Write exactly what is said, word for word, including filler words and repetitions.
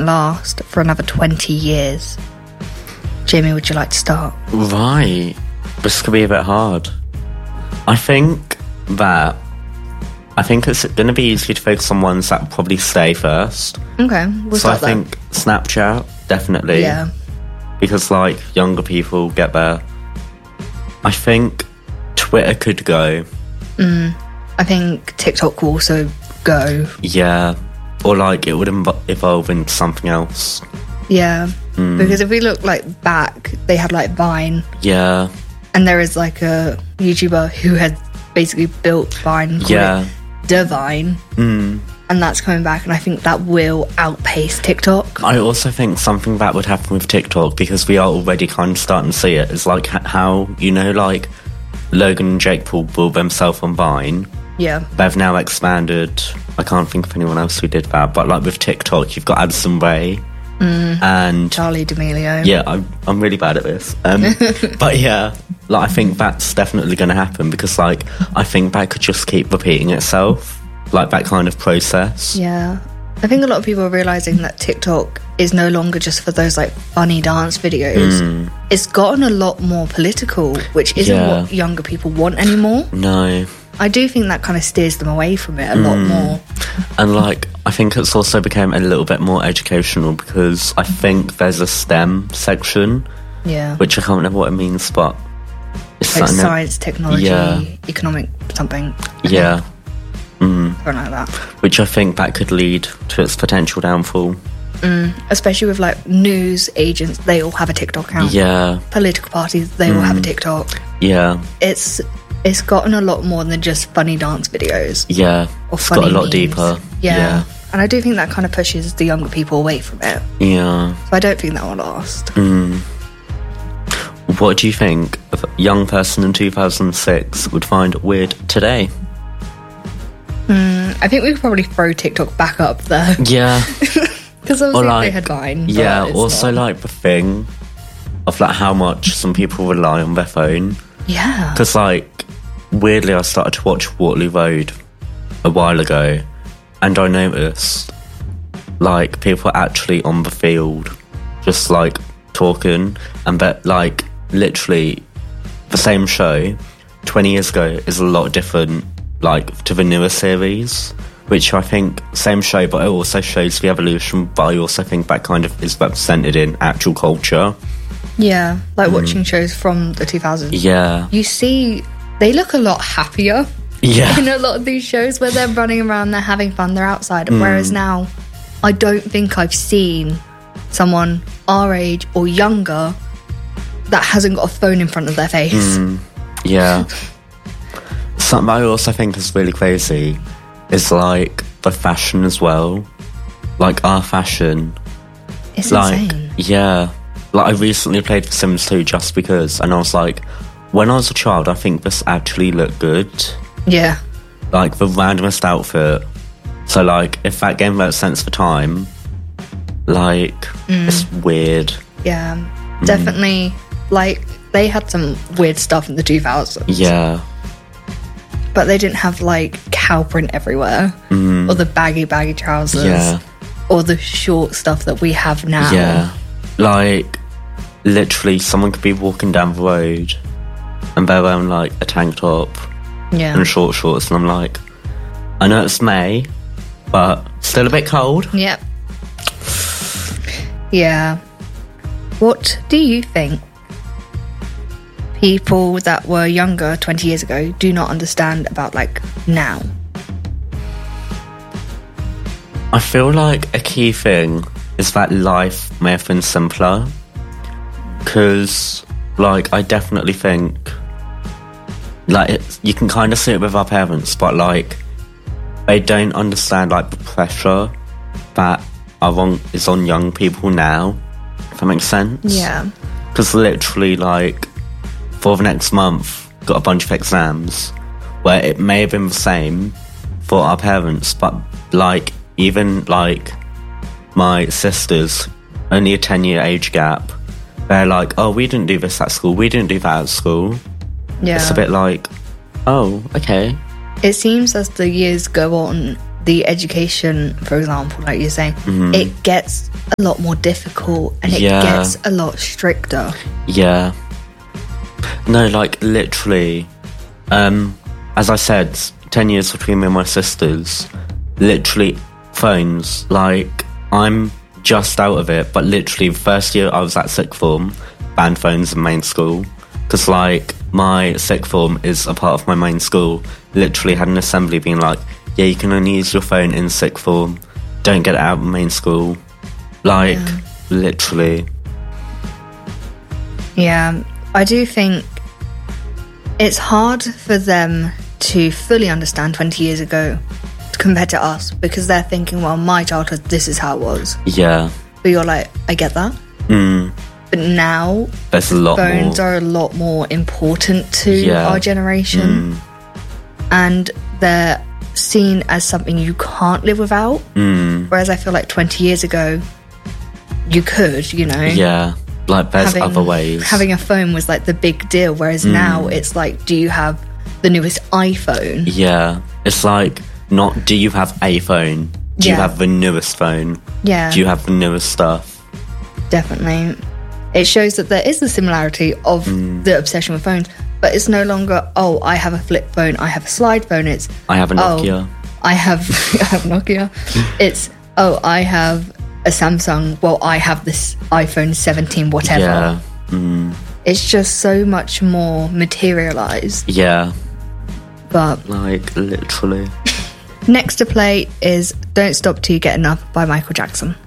last for another twenty years. Jamie, would you like to start? Right. This could be a bit hard. I think that... I think it's going to be easy to focus on ones that probably stay first. Okay, we'll So I start there. think Snapchat, definitely. Yeah. Because, like, younger people get there. I think Twitter could go. Mm, I think TikTok will also go. Yeah. Or, like, it would inv- evolve into something else. Yeah. Mm. Because if we look, like, back, they had, like, Vine. Yeah. And there is, like, a YouTuber who had basically built Vine. called Yeah. it Divine. Mm. And that's coming back, and I think that will outpace TikTok. I also think something that would happen with TikTok, because we are already kind of starting to see it, is like h- how, you know, like Logan and Jake Paul built themselves on Vine. Yeah. They've now expanded. I can't think of anyone else who did that, but like with TikTok, you've got Addison Rae Mm. and Charlie D'Amelio. yeah, I'm I'm really bad at this. Um, but yeah, like I think that's definitely going to happen, because like I think that could just keep repeating itself, like that kind of process. Yeah. I think a lot of people are realising that TikTok is no longer just for those like funny dance videos. Mm. It's gotten a lot more political, which isn't Yeah. what younger people want anymore. No. I do think that kind of steers them away from it a lot Mm. more. And like I think it's also become a little bit more educational, because I think there's a STEM section, Yeah. which I can't remember what it means, but it's Like something that- science, technology, Yeah. economic something. yeah. Mm. Something like that. Which I think that could lead to its potential downfall. Mm. Especially with like news agents, they all have a TikTok account. Yeah, Political parties, they all have a Mm. TikTok. yeah, It's it's gotten a lot more than just funny dance videos. yeah. Or It's funny got a lot memes. deeper. Yeah. Yeah. And I do think that kind of pushes the younger people away from it. Yeah. So I don't think that will last. Mm. What do you think a young person in two thousand six would find weird today? Mm, I think we could probably throw TikTok back up there. Yeah. Because obviously Or like- they had Vine. but Yeah, it's also not. like the thing of like how much some people rely on their phone. Yeah. Because like weirdly I started to watch Waterloo Road a while ago, and I noticed like people are actually on the field just like talking, and that like literally the same show twenty years ago is a lot different like to the newer series, which I think same show, but it also shows the evolution, but I also think that kind of is represented in actual culture. Yeah. Like watching shows from the two thousands. Mm. Yeah. You see, they look a lot happier Yeah. in a lot of these shows where they're running around, they're having fun, they're outside. Mm. Whereas now, I don't think I've seen someone our age or younger that hasn't got a phone in front of their face. Mm. Yeah. Something I also think is really crazy is like the fashion as well. Like our fashion. It's Like, insane. yeah. Like I recently played The Sims two just because, and I was like, when I was a child, I think this actually looked good. Yeah. Like the randomest outfit. So like, if that game makes sense for time, like, Mm. it's weird. Yeah. Definitely. Like, they had some weird stuff in the two thousands. Yeah. But they didn't have, like, cow print everywhere. Mm. Or the baggy, baggy trousers. Yeah. Or the short stuff that we have now. Yeah. Like, literally, someone could be walking down the road and they're wearing, like, a tank top Yeah. and short shorts, and I'm like, I know it's May, but still a bit cold. Yep. Yeah. What do you think people that were younger twenty years ago do not understand about, like, now? I feel like a key thing is that life may have been simpler. Because, like, I definitely think, like, it's, you can kind of see it with our parents, but, like, they don't understand, like, the pressure that are on, is on young people now, if that makes sense. Yeah. Because literally, like, for the next month, got a bunch of exams where it may have been the same for our parents, but, like, even, like, my sisters, only a ten-year age gap, they're like, oh, we didn't do this at school, we didn't do that at school. Yeah. It's a bit like, oh, okay. It seems as the years go on, the education, for example, like you're saying, Mm-hmm. it gets a lot more difficult and it Yeah. gets a lot stricter. Yeah. No, like literally, um, as I said, ten years between me and my sisters, literally phones, like I'm just out of it, but literally first year I was at sixth form, banned phones in main school, because like my sixth form is a part of my main school, literally had an assembly being like, yeah, you can only use your phone in sixth form, don't get it out of main school, like Yeah. literally. Yeah, I do think it's hard for them to fully understand twenty years ago compared to us, because they're thinking, well, my childhood, this is how it was. Yeah. But you're like, I get that. Mm. But now, There's a lot phones more. are a lot more important to Yeah. our generation. Mm. And they're seen as something you can't live without. Mm. Whereas I feel like twenty years ago, you could, you know. Yeah. Like there's having, other ways. Having a phone was like the big deal, whereas Mm. now it's like, do you have the newest iPhone? Yeah. It's like, not do you have a phone? Do you Yeah. have the newest phone? Yeah, Do you have the newest stuff? definitely. It shows that there is a similarity of Mm. the obsession with phones, but it's no longer, oh, I have a flip phone, I have a slide phone. It's, I have a Oh. Nokia. I have, I have Nokia. It's, oh, I have a Samsung. Well, I have this iPhone seventeen, whatever. Yeah. Mm. It's just so much more materialized. Yeah. But Like literally. next to play is Don't Stop Till You Get Enough by Michael Jackson.